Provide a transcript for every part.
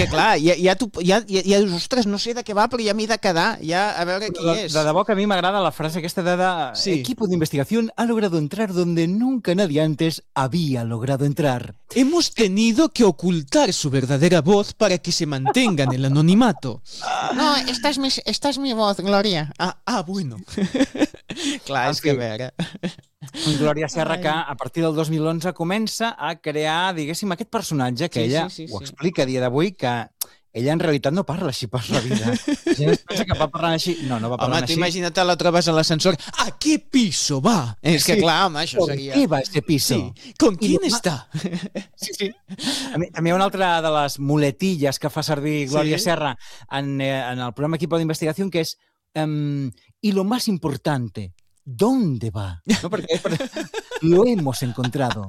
que clar, ja dius, ostres, no sé de què va, però ja m'he de quedar, ja a veure qui és. De debò que a mi m'agrada la frase aquesta de equipo de investigación ha logrado entrar donde nunca nadie antes había logrado entrar. Hemos tenido que ocultar su verdadera voz para que se mantenga en el anonimato. No, esta es mi voz, Gloria. Bueno. Clar, és que a veure... Glòria Serra, que a partir del 2011 comença a crear, diguéssim, aquest personatge que ella ho explica a dia d'avui, que ella en realitat no parla així per la vida. La gent es pensa que va parlant així. No va parlant així. Home, imagina't, la trobes a l'ascensor. ¿A qué piso va? És que clar, home, això seria... ¿Por qué va este piso? Sí. ¿Con quién está? Sí. També hi ha una altra de les muletilles que fa servir Glòria Serra en el programa Equipo de Investigación, que és y lo más importante, ¿dónde va? No, perquè lo hemos encontrado.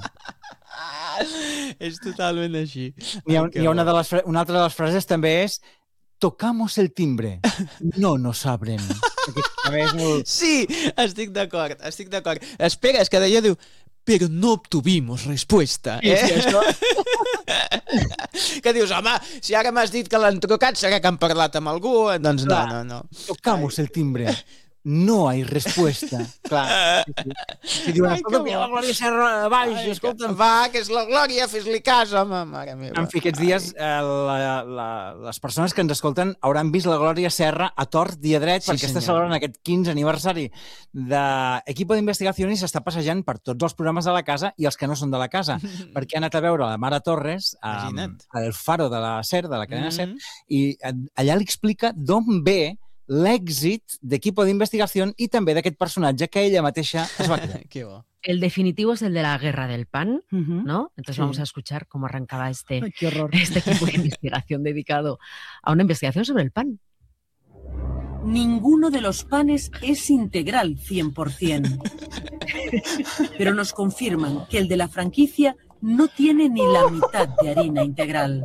És totalment així. Una altra de les frases també és tocamos el timbre, no nos abren. Sí, estic d'acord. Espera, és que d'allò diu pero no obtuvimos respuesta. Sí, això... Que dius, home, si ara m'has dit que l'han trucat, serà que han parlat amb algú? Doncs no. Tocamos el timbre. No hay respuesta. Clar. Si diuen, escolta, que la Glòria Serra baix, escolta. Va, que és la Glòria, fes-li cas, home, mare meva. En fi, aquests dies les persones que ens escolten hauran vist la Glòria Serra a tort i a dret perquè està celebrant aquest 15 aniversari d'Equipo d'Investigació i s'està passejant per tots els programes de la casa i els que no són de la casa, perquè ha anat a veure la Mara Torres al Faro de la SER, de la cadena SER, i allà li explica d'on ve l'èxit d'Equipo d'Investigación y també d'aquest personatge que ella mateixa es va crear. Qué bo. El definitivo es el de la guerra del pan, ¿no? Entonces vamos a escuchar cómo arrancaba este equipo de investigación dedicado a una investigación sobre el pan. Ninguno de los panes es integral 100%. Pero nos confirman que el de la franquicia no tiene ni la mitad de harina integral.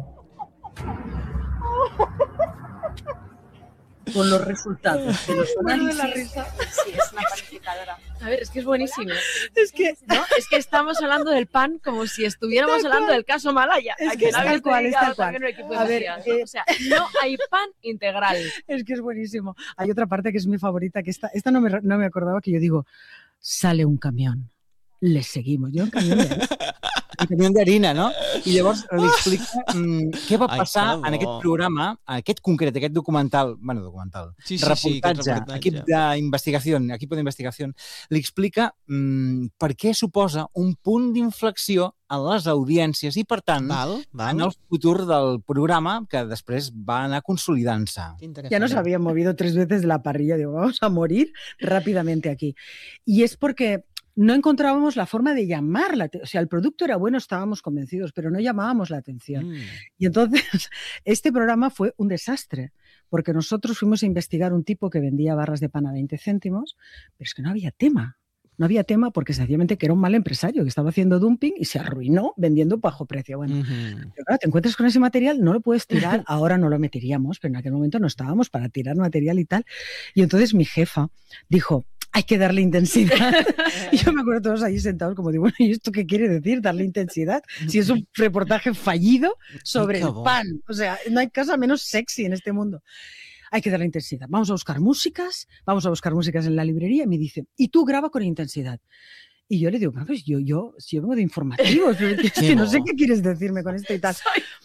Con los resultados de los análisis... Sí, es una panificadora. A ver, es que es buenísimo. Es que estamos hablando del pan como si estuviéramos hablando del caso Malaya. Es que es tal cual. A ver, o sea, no hay pan integral. Es que es buenísimo. Hay otra parte que es mi favorita, que esta no me acordaba, que yo digo, sale un camión, le seguimos. Yo un camión d'harina, no? I llavors li explica què va passar en aquest programa, aquest concret, aquest documental, reportatge, Equipo d'Investigació, li explica per què suposa un punt d'inflexió en les audiències i, per tant, en el futur del programa que després va anar consolidant-se. Ya nos habían movido 3 veces de la parrilla, digo, vamos a morir rápidamente aquí. Y es porque no encontrábamos la forma de llamarla. O sea, el producto era bueno, estábamos convencidos, pero no llamábamos la atención. Y entonces, este programa fue un desastre, porque nosotros fuimos a investigar un tipo que vendía barras de pan a 20 céntimos, pero es que no había tema. No había tema porque sencillamente que era un mal empresario que estaba haciendo dumping y se arruinó vendiendo bajo precio. Bueno, pero claro, te encuentras con ese material, no lo puedes tirar, ahora no lo meteríamos, pero en aquel momento no estábamos para tirar material y tal. Y entonces mi jefa dijo, hay que darle intensidad. Y yo me acuerdo todos ahí sentados como de, bueno, ¿y esto qué quiere decir, darle intensidad? Si es un reportaje fallido sobre el pan. O sea, no hay cosa menos sexy en este mundo. Hay que darle intensidad. Vamos a buscar músicas en la librería y me dice, y tú graba con intensidad. Y yo le digo, pues yo vengo de informativos, es que no sé qué quieres decirme con esto y tal.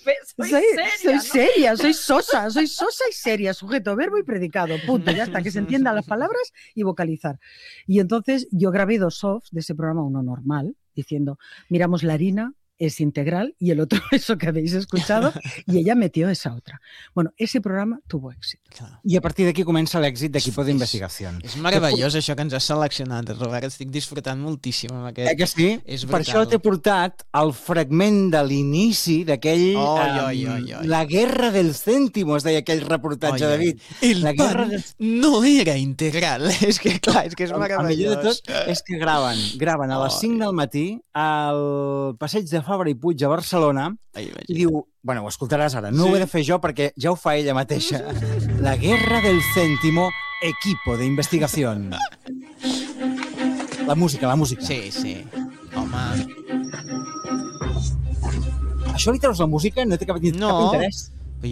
Soy seria, soy sosa y seria, sujeto, verbo y predicado, punto, ya está, que se entiendan las palabras y vocalizar. Y entonces yo grabé 2 softs de ese programa, uno normal, diciendo, miramos la harina, es integral, y el otro eso que habéis escuchado, y ella metió esa otra. Bueno, ese programa tuvo èxit. I a partir d'aquí comença l'èxit d'Equipo d'Investigació. És meravellós això que ens has seleccionat, Robert, estic disfrutant moltíssim amb aquest. Que sí? Per això t'he portat el fragment de l'inici d'aquell... La guerra del cèntimo, es deia aquell reportatge, David. El pan no era integral. És que clar, és que és meravellós. El millor de tot és que graven a les 5 del matí al passeig de Fabra i Puig a Barcelona i diu, bueno, ho escoltaràs ara, no ho he de fer jo perquè ja ho fa ella mateixa. La guerra del cèntimo, Equipo de Investigación. La música. Sí. Home... Això li treus la música? No té cap interès.